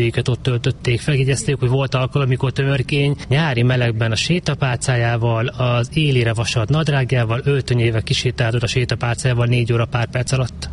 őket ott töltötték, feljegyezték, hogy volt alkalom, amikor Tömörkény nyári melegben a sétapálcájával, az élére vasadt nadrágjával, öltönyével kisétált a sétapálcájával 4 óra pár perc alatt.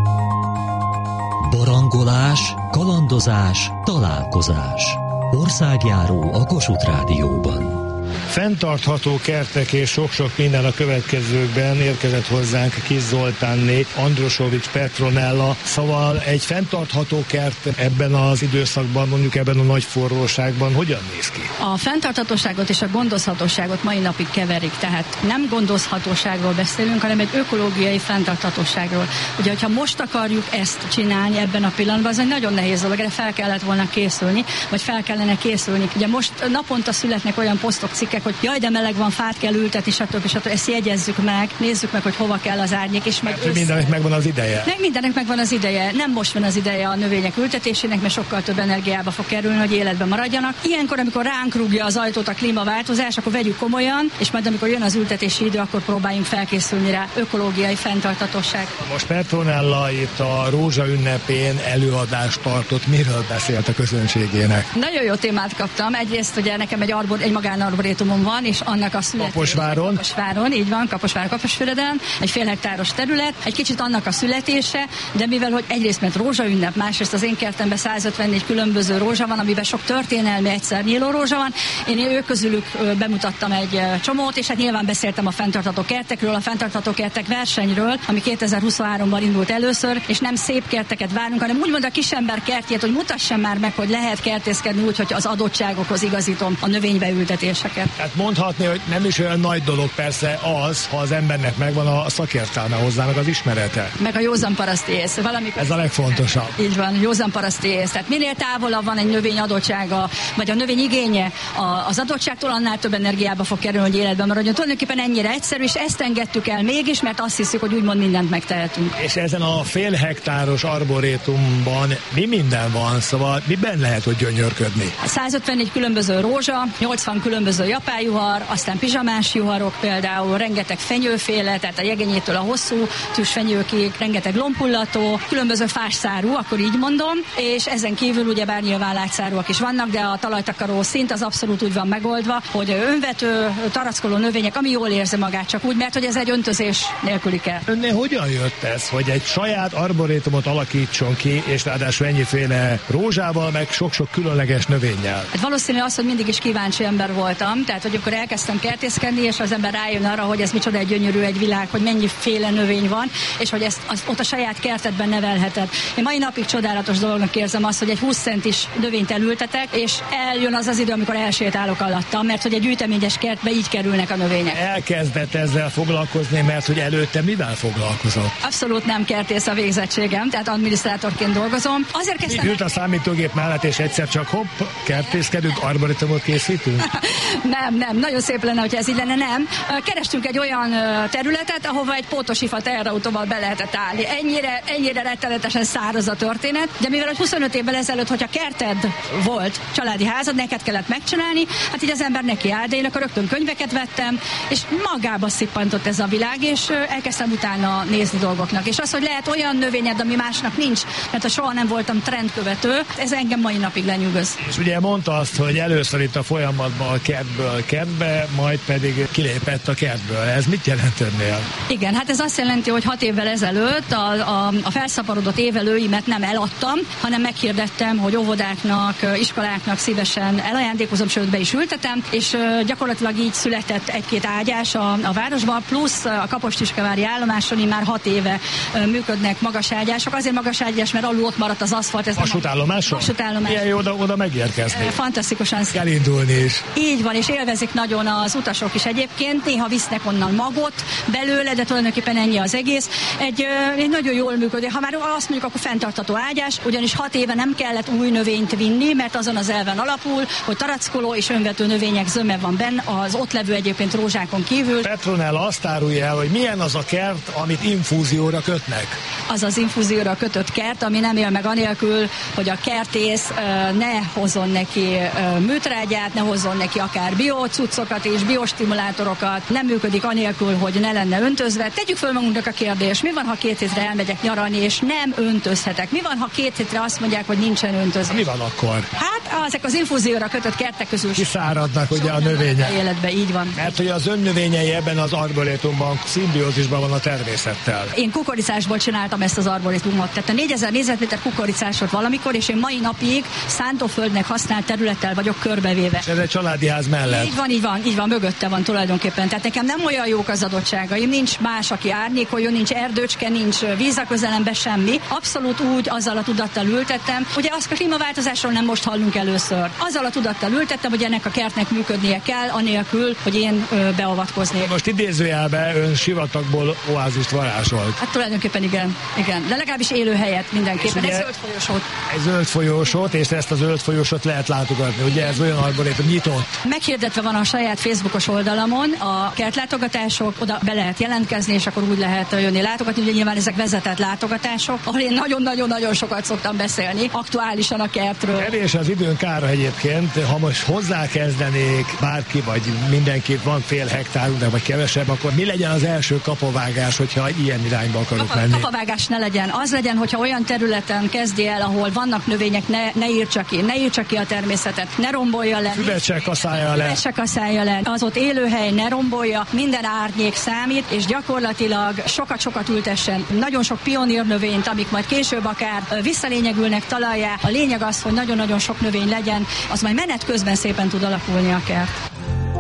Barangolás, kalandozás, találkozás. Országjáró a Kossuth Rádióban. Fenntartható kertek és sok-sok minden a következőkben érkezett hozzánk Kis Zoltánné, Androsovics Petronella, szóval egy fenntartható kert ebben az időszakban, mondjuk ebben a nagy forróságban hogyan néz ki? A fenntarthatóságot és a gondozhatóságot mai napig keverik, tehát nem gondozhatóságról beszélünk, hanem egy ökológiai fenntarthatóságról. Ugye, hogyha most akarjuk ezt csinálni ebben a pillanatban, az egy nagyon nehéz dolog, erre fel kellett volna készülni, vagy fel kellene készülni. Ugye most naponta születnek olyan posztok, cikkek, hogy jaj, de meleg van, fát kell ültetni, stb. Ezt jegyezzük meg, nézzük meg, hogy hova kell az árnyék. És meg mindennek megvan az ideje. Mindennek megvan az ideje. Nem most van az ideje a növények ültetésének, mert sokkal több energiába fog kerülni, hogy életben maradjanak. Ilyenkor, amikor ránk rúgja az ajtót a klímaváltozás, akkor vegyük komolyan, és majd amikor jön az ültetési idő, akkor próbáljunk felkészülni rá. Ökológiai fenntarthatóság. Most Petronella itt a Rózsa ünnepén előadást tartott. Miről beszélt a közönségének? Nagyon jó témát kaptam. Egyrészt ugye nekem egy magánarborétumom van, és annak a Kaposváron, így van, Kaposváron, Kaposfüreden, egy fél hektáros terület, egy kicsit annak a születése, de mivel, hogy egyrészt mert rózsaünnep, másrészt az én kertemben 154 különböző rózsa van, amiben sok történelmi egyszer nyíló rózsa van, én ők közülük bemutattam egy csomót, és hát nyilván beszéltem a fenntartható kertekről, a fenntartható kertek versenyről, ami 2023-ban indult először, és nem szép kerteket várunk, hanem úgymond a kisember kertjét, hogy mutassam már meg, hogy lehet kertészkedni úgy, hogy az adottságokhoz igazítom a növénybeültetéseket. Hát mondhatni, hogy nem is olyan nagy dolog persze az, ha az embernek megvan a szakértelme hozzá, meg az ismerete. Meg a józan paraszti ész. Ez a legfontosabb. Így van, józan paraszti ész. Tehát minél távolabb van egy növény adottsága, vagy a növény igénye az adottságtól, annál több energiába fog kerülni, hogy életben maradjon. Tulajdonképpen ennyire egyszerű, és ezt engedtük el mégis, mert azt hiszük, hogy úgymond mindent megtehetünk. És ezen a fél hektáros arborétumban mi minden van, szóval miben lehet, hogy gyönyörködni? 154 különböző rózsa, 80 különböző japájuhar, aztán pizsamás juharok például, rengeteg fenyőféle, tehát a jegenyétől a hosszú tűzfenyőkig, rengeteg lompullató, különböző fásszárú, akkor így mondom, és ezen kívül ugyebár nyilván lágyszárúak is vannak, de a talajtakaró szint az abszolút úgy van megoldva, hogy önvető, tarackoló növények, ami jól érzi magát, csak úgy, mert hogy ez egy öntözés nélküli kell. Önnél hogyan jött ez, hogy egy saját arborétumot alakítson ki, és ráadásul ennyiféle rózsával, meg sok-sok különleges növényel? Hát valószínű az, hogy mindig is kíváncsi ember voltam, tehát hogy akkor elkezdtem kertészkedni, és az ember rájön arra, hogy ez micsoda egy gyönyörű egy világ, hogy mennyiféle növény van, és hogy ezt ott a saját kertedben nevelheted. Én mai napig csodálatos dolognak érzem azt, hogy egy 20 centis növényt elültetek, és eljön az idő, amikor elsétálok alatta, mert hogy egy gyűjteményes kertbe így kerülnek a növények. Elkezdett ezzel foglalkozni, mert hogy előtte mivel foglalkozott? Abszolút nem kertész a végzettségem, tehát adminisztrátorként dolgozom. Azért kezdtem. Ült a számítógép mellett, és egyszer csak hopp, kertészkedünk, arborétumot készítünk? Nem, nagyon szép lenne, hogyha ez így lenne, nem. Kerestünk egy olyan területet, ahova egy pótosifat teherautóval be lehetett állni. Ennyire rettenetesen száraz a történet, de mivel 25 évvel ezelőtt, hogyha kerted volt, családi házad, neked kellett megcsinálni, hát így az ember neki áll, de én akkor rögtön könyveket vettem, és magába szippantott ez a világ, és elkezdtem utána nézni dolgoknak. És az, hogy lehet olyan növényed, ami másnak nincs, mert soha nem voltam trendkövető, ez engem mai napig lenyűgöz. És ugye mondta azt, hogy először itt a folyamatban a kertből kertbe, majd pedig kilépett a kertből. Ez mit jelent önnél? Igen, hát ez azt jelenti, hogy 6 évvel ezelőtt a felszaporodott évelőimet nem eladtam, hanem meghirdettem, hogy óvodáknak, iskoláknak szívesen elajándékozom, sőt be is ültetem, és gyakorlatilag így született egy-két ágyás a városban, plusz a Kapostiskavári állomáson már 6 éve működnek magaságyások. Azért magaságyás, mert alul ott maradt az aszfalt. Vasútállomáson? Vasútállomás. Milyen jó oda megérkezni. Fantasztikusan. Kell indulni is. Így van, és élvezik nagyon az utasok is egyébként. Néha visznek onnan magot belőle, de tulajdonképpen ennyi az egész. Egy nagyon jól működik. Ha már azt mondjuk, akkor fenntartható ágyás, ugyanis 6 éve nem kellett új növényt vinni, mert azon az elven alapul, hogy tarackoló és önvető növények zöme van benne, az ott levő egyébként rózsákon kívül. Petronella azt árulja el, hogy milyen az a kert, amit infúzióra kötnek. Az az infúzióra kötött kert, ami nem él meg anélkül, hogy a kertész ne hozzon neki műtrágyát, ne hozzon neki akár akár biocuccokat és biostimulátorokat, nem működik anélkül, hogy ne lenne öntözve. Tegyük föl magunknak a kérdést, mi van, ha 2 hétre elmegyek nyaralni, és nem öntözhetek? Mi van, ha 2 hétre azt mondják, hogy nincsen öntözve? Mi van akkor? Hát ezek az infúzióra kötött kertek közül kiszáradnak ugye a növények. Életbe, így van. Mert hogy az önnövényei ebben az arborétumban szimbiózisban van a természettel. Én kukoricásból csináltam ezt az arborétumot. Tehát a 4000 négyzetméter kukoricás volt valamikor, és én mai napig szántóföldnek használt területtel vagyok körbevéve. Ez egy családi ház mellett. Így van, mögötte van tulajdonképpen. Tehát nekem nem olyan jók az adottságaim, nincs más, aki árnyékoljon, nincs erdőcske, nincs víz a közelembe, semmi. Abszolút úgy azzal a tudattal ültettem. Ugye azt a klímaváltozásról nem most hallunk először. Azzal a tudattal ültettem, hogy ennek a kertnek működnie kell, anélkül, hogy én beavatkoznék. Most idézőjelben ön sivatagból oázist varázsolt. Hát tulajdonképpen igen. De legalábbis élőhelyet mindenképpen. Egy zöld folyosót. Egy zöld folyosót, és ezt a zöld folyosót lehet látogatni. Ugye ez olyan arborétum nyitott. Meghirdetve van a saját Facebookos oldalamon a kertlátogatások, oda be lehet jelentkezni, és akkor úgy lehet jönni látogatni. Ugye nyilván ezek vezetett látogatások, ahol én nagyon-nagyon-nagyon sokat szoktam beszélni aktuálisan a kertről. És az időn kára egyébként, ha most hozzákezdenék bárki, vagy mindenki van fél hektárunk, de vagy kevesebb, akkor mi legyen az első kapavágás, hogyha ilyen irányba akarok menni? Kapavágás ne legyen. Az legyen, hogyha olyan területen kezdi el, ahol vannak növények, ne írtsa ki a természetet, ne rombolja le. Füvet se kaszálja le. Az ott élőhely ne rombolja, minden árnyék számít, és gyakorlatilag sokat-sokat ültessen. Nagyon sok pionírnövényt, amik majd később akár visszalényegülnek talajjá. A lényeg az, hogy nagyon-nagyon sok növény legyen, az majd menet közben szépen tud alakulni a kert.